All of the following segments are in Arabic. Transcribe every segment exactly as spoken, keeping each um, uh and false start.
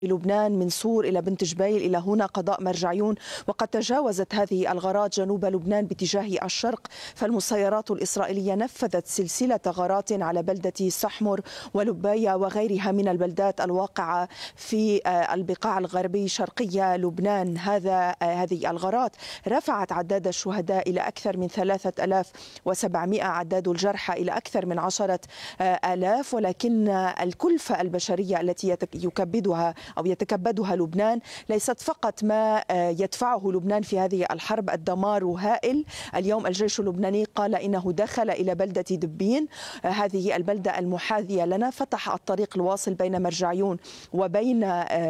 لبنان من صور إلى بنت جبيل إلى هنا قضاء مرجعيون، وقد تجاوزت هذه الغارات جنوب لبنان باتجاه الشرق، فالمسيرات الإسرائيلية نفذت سلسلة غارات على بلدة سحمر ولباية وغيرها من البلدات الواقعة في البقاع الغربي شرقية لبنان. هذا هذه الغارات رفعت عداد الشهداء إلى أكثر من ثلاثة آلاف وسبعمائة، عداد الجرحى إلى أكثر من عشرة آلاف، ولكن الكلفة البشرية التي يكبدها أو يتكبدها لبنان ليست فقط ما يدفعه لبنان في هذه الحرب، الدمار هائل. اليوم الجيش اللبناني قال إنه دخل إلى بلدة دبين، هذه البلدة المحاذية لنا، فتح الطريق الواصل بين مرجعيون وبين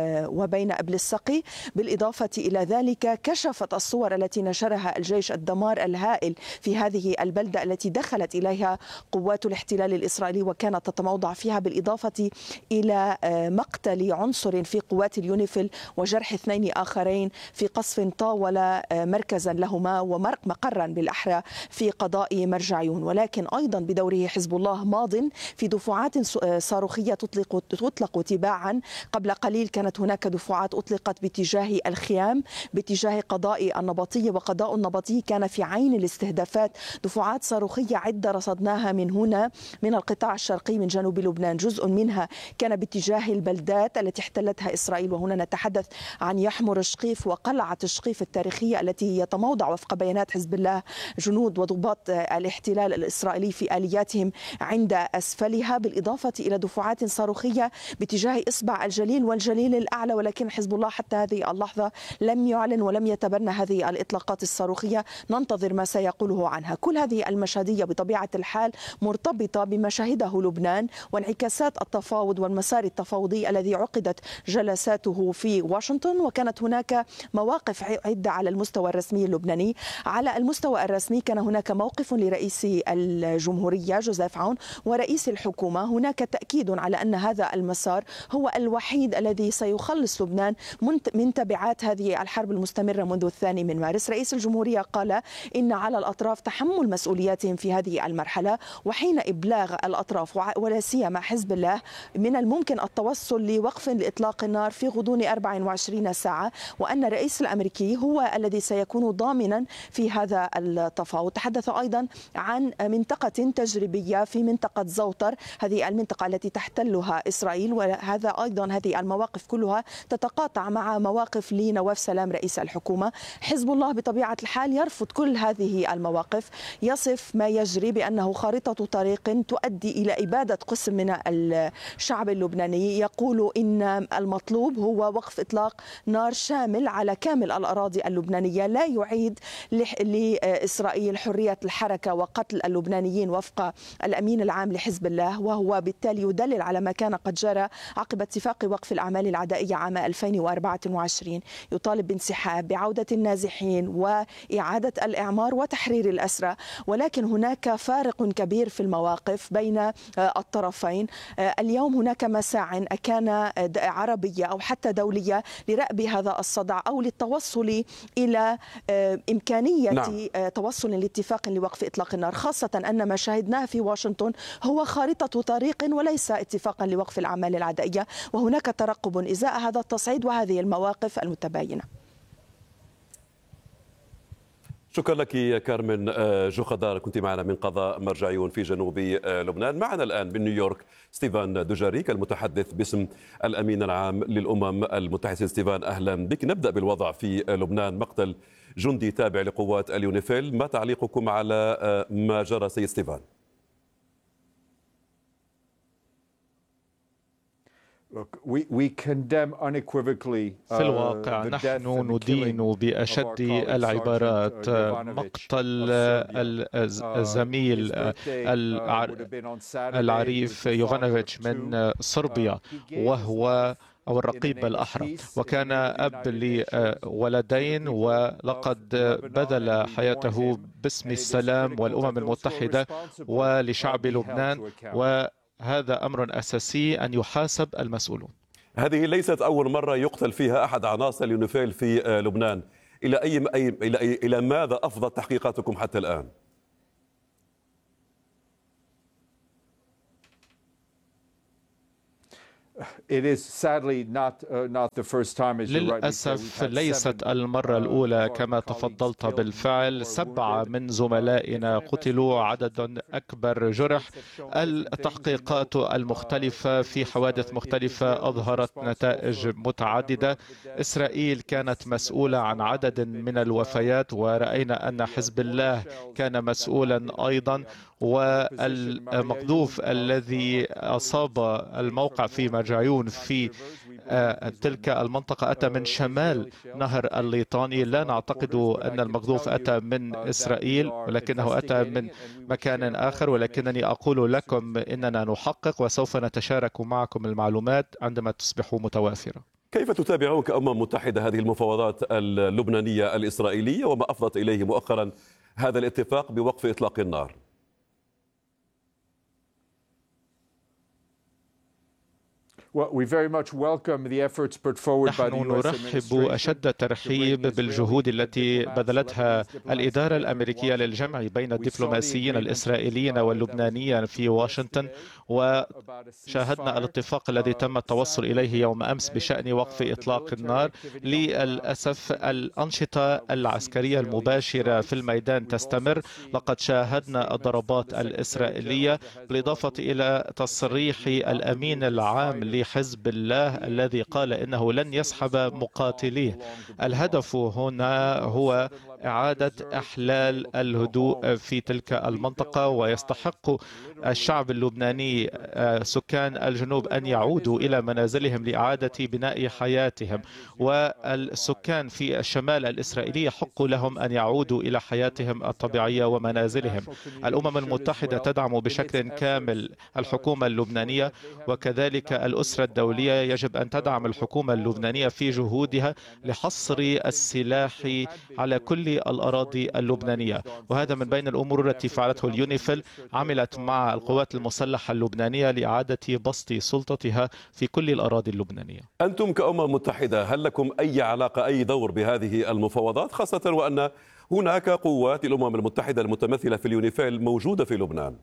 وبين أبل السقي. بالإضافة إلى ذلك كشفت الصور التي نشرها الجيش الدمار الهائل في هذه البلدة التي دخلت إليها قوات الاحتلال الإسرائيلي وكانت تتموضع فيها، بالإضافة إلى مقتل عنصر في قوات اليونيفيل وجرح اثنين آخرين في قصف طاول مركزا لهما ومقرا بالأحرى في قضاء مرجعيون. ولكن أيضا بدوره حزب الله ماض في دفعات صاروخية تطلق تطلق تباعا. قبل قليل كانت هناك دفعات أطلقت باتجاه الخيام، باتجاه قضاء النبطية، وقضاء النبطية كان في عين الاستهدافات. دفعات صاروخية عدة رصدناها من هنا من القطاع الشرقي من جنوب لبنان، جزء منها كان باتجاه البلدات التي احتلتها إسرائيل، وهنا نتحدث عن يحمر شقيف وقلعة شقيف التاريخية التي يتموضع وفق بيانات حزب الله جنود وضباط الاحتلال الإسرائيلي في آلياتهم عند أسفلها، بالإضافة إلى دفعات صاروخية باتجاه إصبع الجليل والجليل الأعلى. ولكن حزب الله حتى هذه اللحظة لم يعلن ولم يتبنى هذه الإطلاقات الصاروخية، ننتظر ما سيقوله عنها. كل هذه المشهدية بطبيعة الحال مرتبطة بما شهده لبنان وانعكاسات التفاوض والمسار التفاوضي الذي عقدت جلساته في واشنطن، وكانت هناك مواقف عدة على المستوى الرسمي اللبناني. على المستوى الرسمي كان هناك موقف لرئيس الجمهورية جوزيف عون ورئيس الحكومة، هناك تأكيد على أن هذا المسار هو الوحيد الذي سيخلص لبنان من تبعات هذه الحرب المستمرة منذ الثاني من مارس. رئيس الجمهورية قال إن على الأطراف تحمل مسؤولياتهم في هذه المرحلة، وحين إبلاغ الأطراف ولا سيما حزب الله من الممكن التوصل لوقف لإطلاق النار في غضون أربع وعشرين ساعة، وأن الرئيس الأمريكي هو الذي سيكون ضامنا في هذا التفاوض. تحدث أيضا عن منطقة تجريبية في منطقة زوطر، هذه المنطقة التي تحتلها إسرائيل، وهذا أيضا هذه المواقف كلها تتقاطع مع مواقف لنواف سلام رئيس الحكومة. حزب الله بطبيعة الحال يرفض كل هذه المواقف، يصف ما يجري بأنه خارطة طريق تؤدي إلى إبادة قسم من الشعب اللبناني. يقول إن المطلوب هو وقف إطلاق نار شامل على كامل الأراضي اللبنانية، لا يعيد لإسرائيل حرية الحركة وقتل اللبنانيين وفق الأمين العام لحزب الله، وهو بالتالي يدلل على ما كان قد جرى عقب اتفاق وقف الأعمال العدائية عام ألفين وأربعة وعشرين. يطالب بانسحاب، بعودة النازحين وإعادة الإعمار وتحرير الأسرى. ولكن هناك فارق كبير في المواقف بين الطرفين. اليوم هناك مساع كان عربية أو حتى دولية لرأب هذا الصدع أو للتوصل إلى إمكانية نعم. توصل لاتفاق لوقف إطلاق النار، خاصة أن ما شاهدناه في واشنطن هو خارطة طريق وليس اتفاقا لوقف الأعمال العدائية، وهناك ترقب إزاء هذا التصعيد وهذه المواقف المتباينة. شكرا لك يا كارمن جوخدار، كنت معنا من قضاء مرجعيون في جنوب لبنان. معنا الآن من نيويورك ستيفان دوجاريك المتحدث باسم الأمين العام للأمم المتحدة. ستيفان أهلا بك. نبدأ بالوضع في لبنان، مقتل جندي تابع لقوات اليونيفيل، ما تعليقكم على ما جرى سيد ستيفان؟ في الواقع نحن ندين بأشد العبارات مقتل الزميل العريف يوفانوفيتش من صربيا، وهو أو الرقيب الأحرى، وكان أب لولدين، ولقد بذل حياته باسم السلام والأمم المتحدة ولشعب لبنان، وهذا أمر أساسي أن يحاسب المسؤولون. هذه ليست أول مرة يقتل فيها أحد عناصر اليونيفيل في لبنان. إلى أي إلى أي إلى ماذا أفضت تحقيقاتكم حتى الآن؟ للأسف ليست المرة الأولى كما تفضلت بالفعل. سبعة من زملائنا قتلوا، عدد أكبر جرح. التحقيقات المختلفة في حوادث مختلفة أظهرت نتائج متعددة. إسرائيل كانت مسؤولة عن عدد من الوفيات، ورأينا أن حزب الله كان مسؤولا أيضا. والمقذوف الذي أصاب الموقع في مرجعيون في تلك المنطقة أتى من شمال نهر الليطاني. لا نعتقد أن المقذوف أتى من إسرائيل، ولكنه أتى من مكان آخر. ولكنني أقول لكم إننا نحقق وسوف نتشارك معكم المعلومات عندما تصبح متوافرة. كيف تتابعون كأمم متحدة هذه المفاوضات اللبنانية الإسرائيلية، وما أفضت إليه مؤخرا هذا الاتفاق بوقف إطلاق النار؟ نحن نرحب أشد الترحيب بالجهود التي بذلتها الإدارة الأمريكية للجمع بين الدبلوماسيين الإسرائيليين واللبنانيين في واشنطن، وشاهدنا الاتفاق الذي تم التوصل إليه يوم أمس بشأن وقف إطلاق النار. للأسف الأنشطة العسكرية المباشرة في الميدان تستمر. لقد شاهدنا الضربات الإسرائيلية، بالإضافة إلى تصريح الأمين العام حزب الله الذي قال إنه لن يسحب مقاتليه. الهدف هنا هو إعادة إحلال الهدوء في تلك المنطقة، ويستحق الشعب اللبناني سكان الجنوب أن يعودوا إلى منازلهم لإعادة بناء حياتهم، والسكان في الشمال الإسرائيلي يحق لهم أن يعودوا إلى حياتهم الطبيعية ومنازلهم. الأمم المتحدة تدعم بشكل كامل الحكومة اللبنانية، وكذلك الأسرة الدولية يجب أن تدعم الحكومة اللبنانية في جهودها لحصر السلاح على كل الأراضي اللبنانية. وهذا من بين الأمور التي فعلته اليونيفيل. عملت مع القوات المسلحة اللبنانية لإعادة بسط سلطتها في كل الأراضي اللبنانية. أنتم كأمم متحدة هل لكم أي علاقة، أي دور بهذه المفاوضات، خاصة وأن هناك قوات الأمم المتحدة المتمثلة في اليونيفيل موجودة في لبنان؟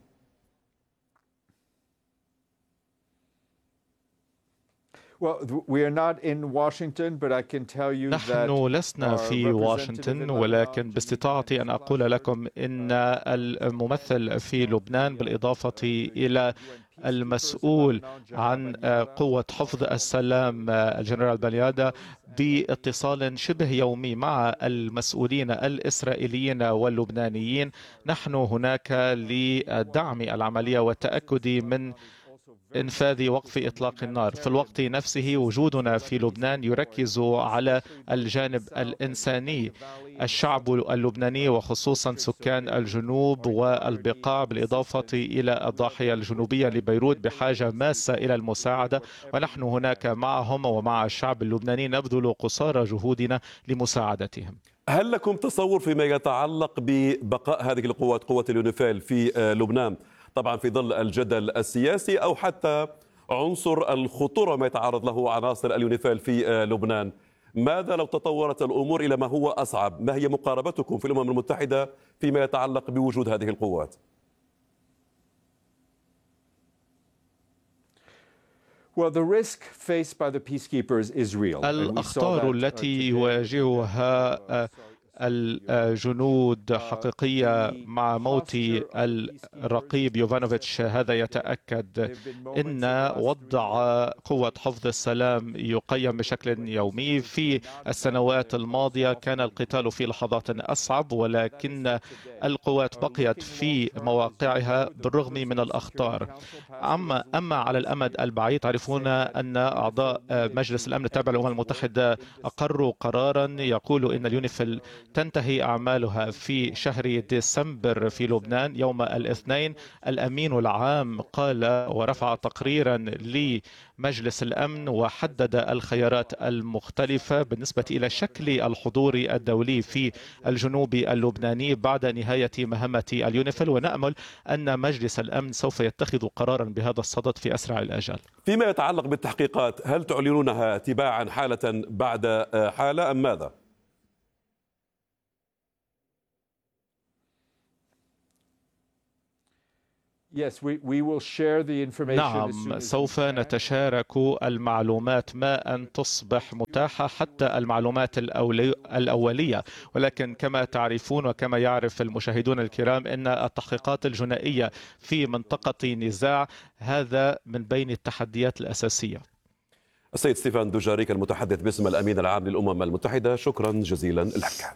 نحن لسنا في واشنطن، ولكن باستطاعتي أن أقول لكم إن الممثل في لبنان بالإضافة إلى المسؤول عن قوة حفظ السلام الجنرال بنيادة باتصال شبه يومي مع المسؤولين الإسرائيليين واللبنانيين. نحن هناك لدعم العملية والتأكد من إنفاذ وقف إطلاق النار. في الوقت نفسه وجودنا في لبنان يركز على الجانب الإنساني. الشعب اللبناني وخصوصا سكان الجنوب والبقاع بالإضافة إلى الضاحية الجنوبية لبيروت بحاجة ماسة إلى المساعدة، ونحن هناك معهم ومع الشعب اللبناني نبذل قصارى جهودنا لمساعدتهم. هل لكم تصور فيما يتعلق ببقاء هذه القوات، قوة اليونيفيل في لبنان، طبعا في ظل الجدل السياسي أو حتى عنصر الخطورة ما يتعرض له عناصر اليونيفيل في لبنان؟ ماذا لو تطورت الأمور إلى ما هو أصعب؟ ما هي مقاربتكم في الأمم المتحدة فيما يتعلق بوجود هذه القوات؟ الأخطار التي يواجهها الجنود حقيقية مع موت الرقيب يوفانوفيتش. هذا يتأكد إن وضع قوة حفظ السلام يقيم بشكل يومي. في السنوات الماضية كان القتال في لحظات أصعب، ولكن القوات بقيت في مواقعها بالرغم من الأخطار. أما أما على الأمد البعيد تعرفون أن أعضاء مجلس الأمن التابع للأمم المتحدة أقروا قرارا يقول إن اليونيفيل تنتهي أعمالها في شهر ديسمبر في لبنان. يوم الاثنين الأمين العام قال ورفع تقريرا لمجلس الأمن وحدد الخيارات المختلفة بالنسبة إلى شكل الحضور الدولي في الجنوب اللبناني بعد نهاية مهمة اليونيفيل، ونأمل أن مجلس الأمن سوف يتخذ قرارا بهذا الصدد في أسرع الأجال. فيما يتعلق بالتحقيقات هل تعلنونها تباعا حالة بعد حالة أم ماذا؟ نعم، سوف نتشارك المعلومات ما أن تصبح متاحة، حتى المعلومات الأولية. ولكن كما تعرفون وكما يعرف المشاهدون الكرام أن التحقيقات الجنائية في منطقة نزاع هذا من بين التحديات الأساسية. السيد ستيفان دوجاريك المتحدث باسم الأمين العام للأمم المتحدة، شكرا جزيلا لك.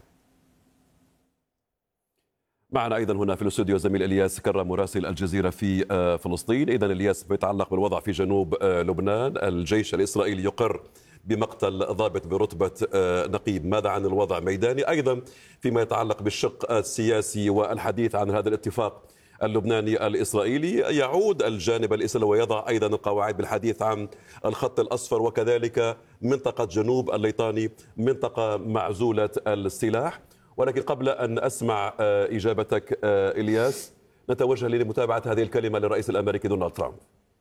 معنا أيضا هنا في الاستوديو زميل إلياس كرم مراسل الجزيرة في فلسطين. إذن إلياس، بيتعلق بالوضع في جنوب لبنان، الجيش الإسرائيلي يقر بمقتل ضابط برتبة نقيب، ماذا عن الوضع ميداني؟ أيضا فيما يتعلق بالشق السياسي والحديث عن هذا الاتفاق اللبناني الإسرائيلي، يعود الجانب الإسرائيلي ويضع أيضا القواعد بالحديث عن الخط الأصفر وكذلك منطقة جنوب الليطاني، منطقة معزولة السلاح. ولكن قبل أن أسمع إجابتك إلياس، نتوجه لمتابعة هذه الكلمة للرئيس الأمريكي دونالد ترامب.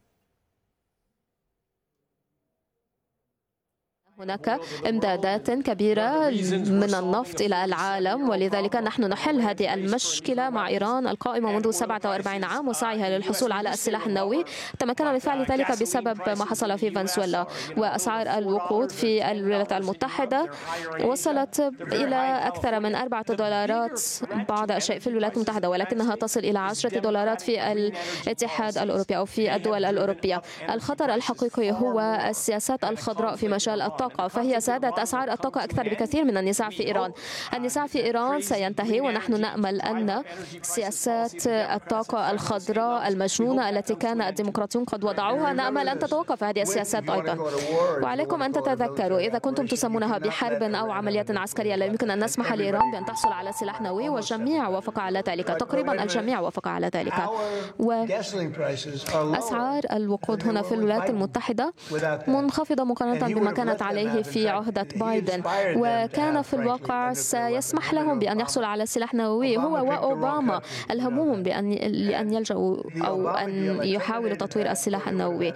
هناك امدادات كبيرة من النفط إلى العالم، ولذلك نحن نحل هذه المشكلة مع إيران القائمة منذ سبعة وأربعين عام وسعيها للحصول على السلاح النووي. تمكن من فعل ذلك بسبب ما حصل في فنزويلا، وأسعار الوقود في الولايات المتحدة وصلت إلى أكثر من أربعة دولارات بعض الشيء في الولايات المتحدة، ولكنها تصل إلى عشرة دولارات في الاتحاد الأوروبي أو في الدول الأوروبية. الخطر الحقيقي هو السياسات الخضراء في مجال الطاقة، فهي زادت أسعار الطاقة أكثر بكثير من النزاع في إيران. النزاع في إيران سينتهي، ونحن نأمل أن سياسات الطاقة الخضراء المجنونة التي كان الديمقراطيون قد وضعوها، نأمل أن تتوقف هذه السياسات أيضا. وعليكم أن تتذكروا، إذا كنتم تسمونها بحرب أو عملية عسكرية، لا يمكن أن نسمح لإيران بأن تحصل على سلاح نووي، والجميع وافق على ذلك، تقريبا الجميع وافق على ذلك. وأسعار الوقود هنا في الولايات المتحدة منخفضة مقارنة بما كانت عليه في عهدة بايدن، وكان في الواقع سيسمح لهم بأن يحصلوا على سلاح نووي. هو وأوباما ألهموهم بأن لأن يلجأوا أو أن يحاولوا تطوير السلاح النووي،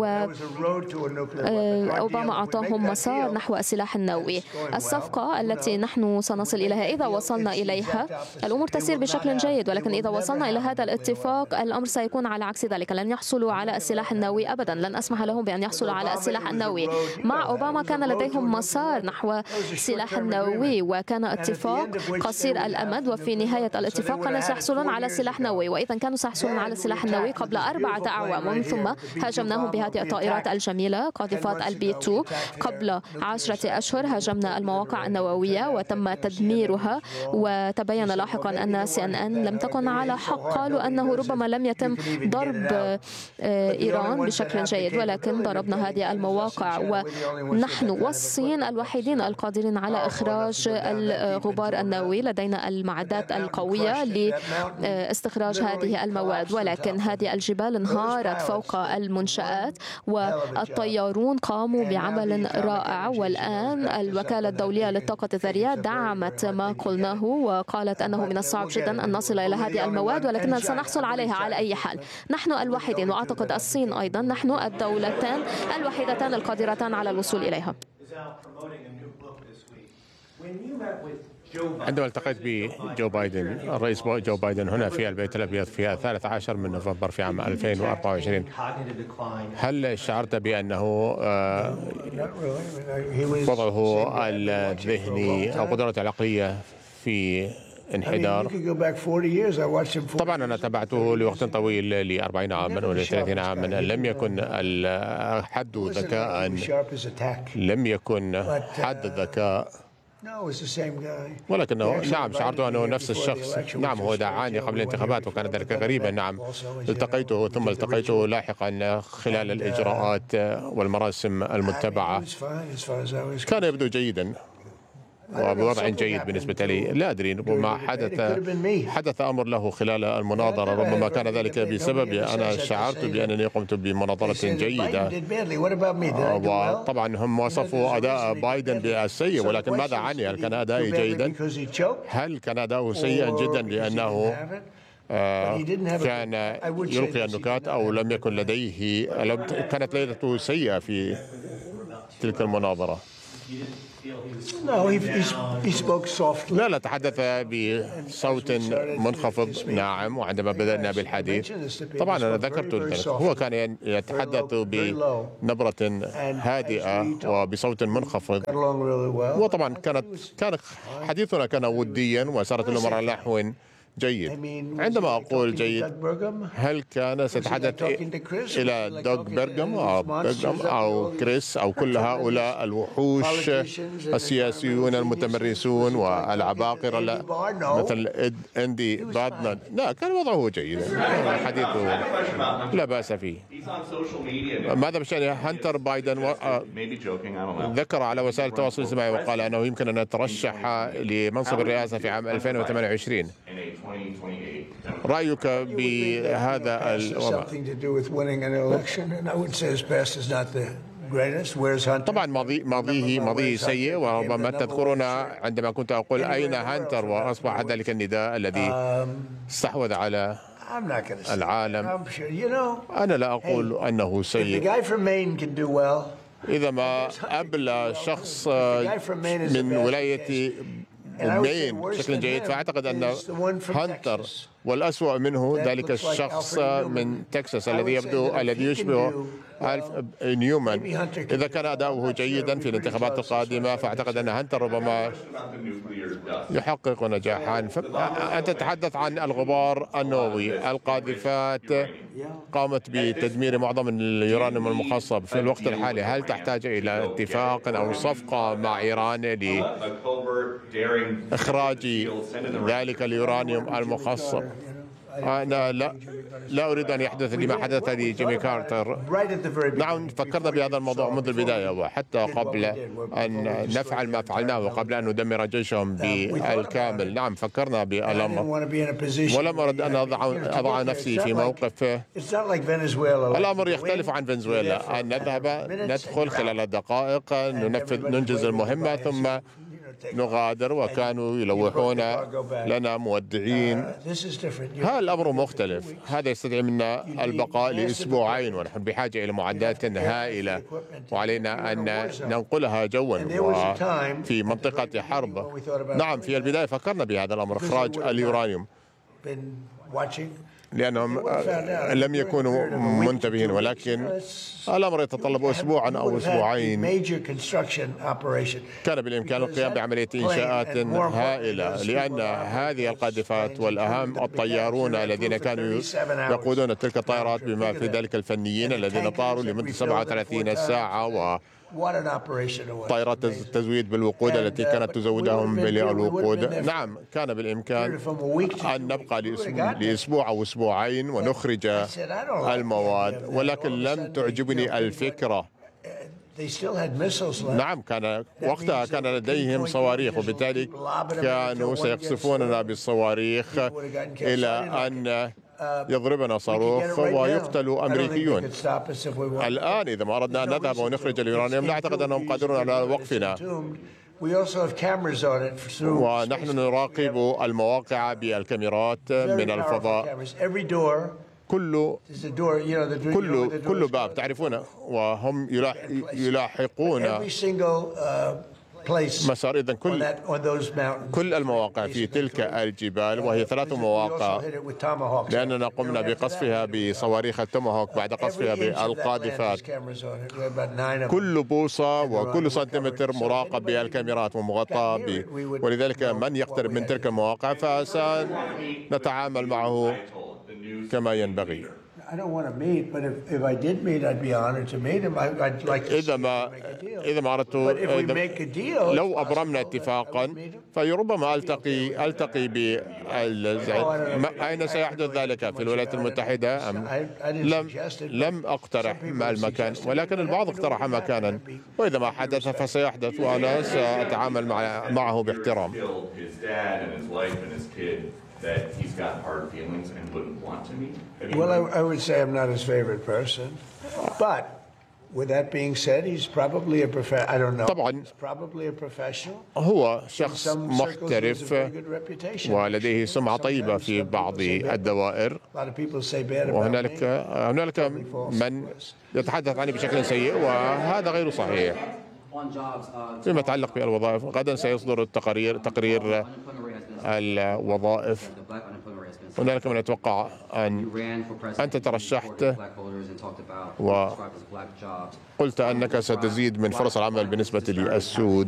وأوباما أعطاهم مسار نحو السلاح النووي. الصفقة التي نحن سنصل إليها، إذا وصلنا إليها الأمور تسير بشكل جيد، ولكن إذا وصلنا إلى هذا الاتفاق الأمر سيكون على عكس ذلك. لن يحصلوا على السلاح النووي أبدا، لن أسمح لهم بأن يحصلوا على السلاح النووي. مع أوباما كان لديهم مسار نحو السلاح النووي، وكان اتفاق قصير الأمد، وفي نهاية الاتفاق كانوا سيحصلون على سلاح نووي. وإذا كانوا سيحصلون على السلاح النووي قبل أربعة أعوام، ومن ثم هاجمناهم بهذه الطائرات الجميلة قاذفات البي تو. قبل عشرة أشهر هاجمنا المواقع النووية وتم تدميرها، وتبين لاحقا أن سي إن إن لم تكن على حق. قالوا أنه ربما لم يتم ضرب إيران بشكل جيد، ولكن ضربنا هذه المواقع، ونحن والصين الوحيدين القادرين على إخراج الغبار النووي. لدينا المعدات القوية لاستخراج هذه المواد، ولكن هذه الجبال انهارت فوق المنشآت، والطيارون قاموا بعمل رائع. والآن الوكالة الدولية للطاقة الذرية دعمت ما قلناه، وقالت أنه من الصعب جدا أن نصل إلى هذه المواد، ولكننا سنحصل عليها على أي حال. نحن الوحيدين، وأعتقد الصين أيضا، نحن الدولتان الوحيدتان القادرتان على الوصول إليها. عندما التقيت بجو بايدن، الرئيس جو بايدن هنا في البيت الأبيض في الثالث عشر من نوفمبر في عام ألفين وأربعة وعشرين، هل شعرت بأنه وضعه الذهني أو قدراته العقلية في انحدار؟ طبعا أنا تابعته لوقت طويل، لأربعين عاما ولا ثلاثين عاما. لم يكن حد ذكاء، لم يكن حد ذكاء، ولكنه نعم شعرت أنه نفس الشخص. نعم هو دعاني قبل الانتخابات وكان ذلك غريبا. نعم التقيته ثم التقيته لاحقا خلال الإجراءات والمراسم المتبعة. كان يبدو جيدا وبوضع جيد بالنسبة لي. لا أدري، ربما حدث حدث أمر له خلال المناظرة، ربما كان ذلك بسببي. أنا شعرت بأنني قمت بمناظرة جيدة، وطبعا هم وصفوا أداء بايدن بالسيء، ولكن ماذا عني؟ هل كان أدائي جيدا؟ هل كان أداؤه سيئا جدا لأنه كان يلقي النكات أو لم يكن لديه كانت ليلته سيئة في تلك المناظرة؟ لا لا تحدث بصوت منخفض ناعم. وعندما بدأنا بالحديث طبعا أنا ذكرت ذلك، هو كان يتحدث بنبرة هادئة وبصوت منخفض، وطبعا كانت كان حديثنا كان وديا وسارت الأمور على نحو جيد. عندما أقول جيد، هل كان سيتحدث إلى دوغ بيرغام أو بيرغام أو كريس أو كل هؤلاء الوحوش السياسيون المتمرسون والعباقرة مثل إندي بادمان؟ لا، كان وضعه جيد، حديثه لا بأس فيه. ماذا بشأن هانتر بايدن؟ ذكر على وسائل التواصل الاجتماعي وقال أنه يمكن أن يترشح لمنصب الرئاسة في عام ألفين وثمانية وعشرين. رأيك بهذا الوضع؟ طبعا ماضي ماضيه ماضيه سيء، وربما تذكرون عندما كنت أقول أين هانتر، وأصبح ذلك النداء الذي استحوذ على العالم. أنا لا أقول أنه سيء. إذا ما أبلى شخص من ولاية مين بشكل جيد، فأعتقد أن هانتر، والأسوأ منه ذلك الشخص من تكساس الذي يبدو الذي يشبه ألف نيومان. إذا كان أداؤه جيدا في الانتخابات القادمة فأعتقد أن هانتر ربما يحقق نجاحا. أنت تتحدث عن الغبار النووي، القاذفات قامت بتدمير معظم اليورانيوم المخصب في الوقت الحالي. هل تحتاج إلى اتفاق أو صفقة مع إيران لإخراج ذلك اليورانيوم المخصب؟ أنا لا لا أريد أن يحدث لما حدث لجيمي كارتر. نعم، فكرنا بهذا الموضوع منذ البداية، وحتى قبل أن نفعل ما فعلناه وقبل أن ندمر جيشهم بالكامل. نعم، فكرنا بالأمر، ولم أرد أن أضع, أضع نفسي في موقف. الأمر يختلف عن فنزويلا، أن نذهب ندخل خلال دقائق ننفذ ننجز المهمة ثم نغادر، وكانوا يلوحون لنا مودعين. هذا الأمر مختلف، هذا يستدعي منا البقاء لأسبوعين، ونحن بحاجة إلى معدات هائلة، وعلينا أن ننقلها جوا وفي منطقة حرب. نعم، في البداية فكرنا بهذا الأمر، إخراج اليورانيوم، لأنهم لم يكونوا منتبهين، ولكن الأمر يتطلب أسبوعا أو أسبوعين. كان بالإمكان القيام بعملية إنشاءات هائلة، لأن هذه القاذفات والأهم الطيارون الذين كانوا يقودون تلك الطائرات، بما في ذلك الفنيين الذين طاروا لمدة سبعة وثلاثين ساعة، و طائرات التزويد بالوقود التي كانت تزودهم بالوقود. نعم، كان بالإمكان أن نبقى لأسبوع أو أسبوعين ونخرج المواد، ولكن لم تعجبني الفكرة. نعم، كان وقتها كان لديهم صواريخ، وبالتالي كانوا سيقصفوننا بالصواريخ إلى أن يضربنا صاروخ ويقتل أمريكيون. الآن إذا ما أردنا أن نذهب ونخرج اليورانيوم لا أعتقد أنهم قادرون على وقفنا، ونحن نراقب المواقع بالكاميرات من الفضاء. كل كل كل باب تعرفون، وهم يلاحقون مسار. إذن كل كل المواقع في تلك الجبال، وهي ثلاث مواقع، لأننا قمنا بقصفها بصواريخ التوماهوك بعد قصفها بالقاذفات. كل بوصة وكل سنتيمتر مراقب بالكاميرات ومغطى ب... ولذلك من يقترب من تلك المواقع فسنتعامل معه كما ينبغي. إذا ما إذا ما أردت، لو أبرمنا اتفاقا فربما ألتقي ألتقي ب أين سيحدث ذلك؟ في الولايات المتحدة أم لم لم أقترح المكان، ولكن البعض اقترح مكانا، وإذا ما حدث فسيحدث، وأنا سأتعامل معه باحترام. That he's got hard feelings and wouldn't want to meet? Well, I, I would say I'm not his favorite person, but with that being said, he's probably a prof- I don't know. طبعا he's probably a professional. هو شخص محترف ولديه سمعة طيبة في بعض الدوائر، وهنالك هنالك من يتحدث عنه بشكل سيء، وهذا غير صحيح. فيما يتعلق بالوظائف، غدا سيصدر التقرير تقرير الوظائف. هنالك من يتوقع أن أنت ترشحت وقلت أنك ستزيد من فرص العمل بالنسبة للسود.